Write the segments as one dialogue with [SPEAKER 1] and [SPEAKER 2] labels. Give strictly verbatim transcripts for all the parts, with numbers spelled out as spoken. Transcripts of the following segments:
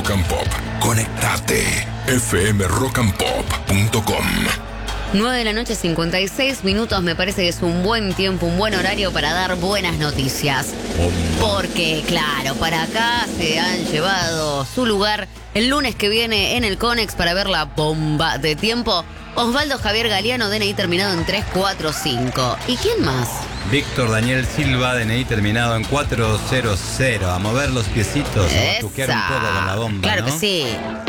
[SPEAKER 1] Rock and Pop. Conectate. f m rock and pop punto com.
[SPEAKER 2] nueve de la noche, cincuenta y seis minutos. Me parece que es un buen tiempo, un buen horario para dar buenas noticias. Porque, claro, para acá se han llevado su lugar el lunes que viene en el Conex para ver la bomba de tiempo. Osvaldo Javier Galeano, D N I terminado en tres cuatro cinco. ¿Y quién más?
[SPEAKER 3] Víctor Daniel Silva, D N I terminado en cuatro cero cero. A mover los piecitos, a tuquear un poco con la bomba,
[SPEAKER 2] Claro, ¿no? Que sí.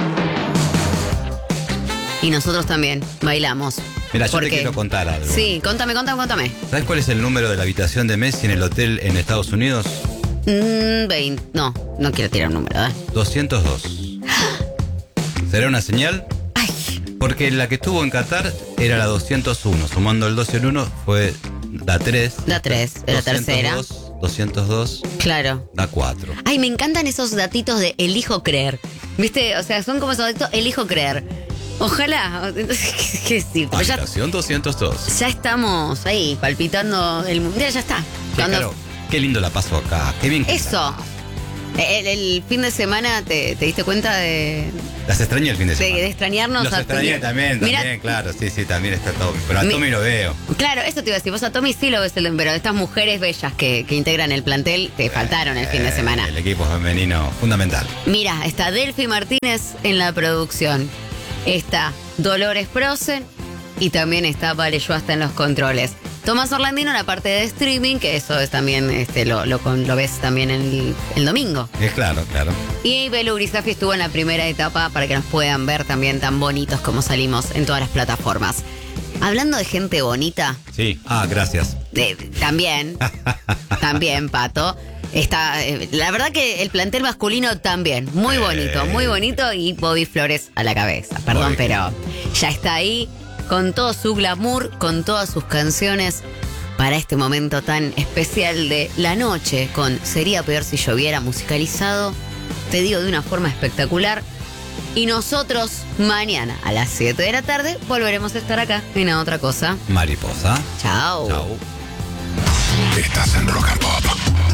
[SPEAKER 2] Y nosotros también bailamos.
[SPEAKER 3] Mira, yo
[SPEAKER 2] porque...
[SPEAKER 3] te quiero contar algo.
[SPEAKER 2] Sí, contame, contame, contame.
[SPEAKER 3] ¿Sabes cuál es el número de la habitación de Messi en el hotel en Estados Unidos?
[SPEAKER 2] Mm, veinte. No, no quiero tirar un número, ¿eh?
[SPEAKER 3] doscientos dos. ¿Será una señal?
[SPEAKER 2] Ay.
[SPEAKER 3] Porque la que estuvo en Qatar era la doscientos uno. Sumando el dos y el uno fue la tres.
[SPEAKER 2] La tres, la tercera.
[SPEAKER 3] doscientos dos.
[SPEAKER 2] Claro.
[SPEAKER 3] Da cuatro.
[SPEAKER 2] Ay, me encantan esos datitos de elijo creer. ¿Viste? O sea, son como esos datitos, elijo creer. Ojalá. ¿Qué sí?
[SPEAKER 3] Habitación ya, doscientos dos.
[SPEAKER 2] Ya estamos ahí, palpitando el mundial, ya está.
[SPEAKER 3] Cuando... Claro, qué lindo la paso acá. Qué bien.
[SPEAKER 2] Eso. El, el fin de semana, ¿te, te diste cuenta de...?
[SPEAKER 3] Las extrañé el fin de semana.
[SPEAKER 2] De, de extrañarnos.
[SPEAKER 3] Los
[SPEAKER 2] a
[SPEAKER 3] extrañé
[SPEAKER 2] tu...
[SPEAKER 3] también, también,
[SPEAKER 2] Mirá,
[SPEAKER 3] claro. Sí, sí, también está Tommy. Pero a
[SPEAKER 2] mi...
[SPEAKER 3] Tommy lo veo.
[SPEAKER 2] Claro, eso te iba a decir. Vos a Tommy sí lo ves, pero estas mujeres bellas que, que integran el plantel te faltaron el eh, fin de semana.
[SPEAKER 3] El equipo femenino fundamental.
[SPEAKER 2] Mira, está Delphi Martínez en la producción. Está Dolores Prosen y también está Vale Yuasta en los controles. Tomás Orlandino en la parte de streaming, que eso es también, este, lo, lo, lo ves también el, el domingo.
[SPEAKER 3] Es claro, claro.
[SPEAKER 2] Y Belu Urizafi estuvo en la primera etapa para que nos puedan ver también tan bonitos como salimos en todas las plataformas. Hablando de gente bonita.
[SPEAKER 3] Sí, ah, gracias.
[SPEAKER 2] Eh, también, también, Pato. Está, eh, la verdad que el plantel masculino también, muy bonito, eh, muy bonito y Bobby Flores a la cabeza, perdón, pero ya está ahí con todo su glamour, con todas sus canciones para este momento tan especial de la noche con Sería Peor Si Lloviera musicalizado, te digo de una forma espectacular. Y nosotros mañana a las siete de la tarde volveremos a estar acá en Otra Cosa.
[SPEAKER 3] Mariposa.
[SPEAKER 2] Chao.
[SPEAKER 3] Chao.
[SPEAKER 1] Estás en Rock and Pop.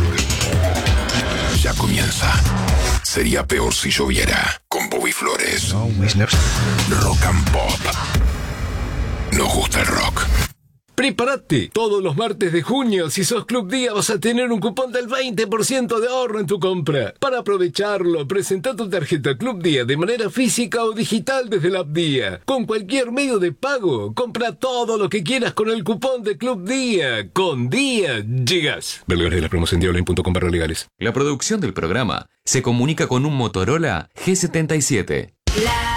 [SPEAKER 1] Ya comienza. Sería peor si lloviera. Con Bobby Flores.
[SPEAKER 4] No, Wisner.
[SPEAKER 1] Rock and Pop. Nos gusta el rock.
[SPEAKER 5] Prepárate, todos los martes de junio, si sos Club Día vas a tener un cupón del veinte por ciento de ahorro en tu compra. Para aprovecharlo, presenta tu tarjeta Club Día de manera física o digital desde la app Día. Con cualquier medio de pago, compra todo lo que quieras con el cupón de Club Día. Con Día llegas. Ver de la promoción de online punto com barra legales.
[SPEAKER 6] La producción del programa se comunica con un Motorola G setenta y siete.
[SPEAKER 2] La